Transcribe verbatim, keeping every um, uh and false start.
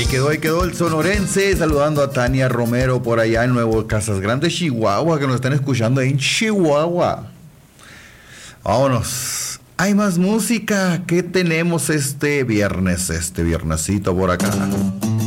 quedó, ahí quedó el sonorense, saludando a Tania Romero por allá en Nuevo Casas Grandes, Chihuahua, que nos están escuchando ahí en Chihuahua. Vámonos. Hay más música. ¿Qué tenemos este viernes, este viernesito por acá?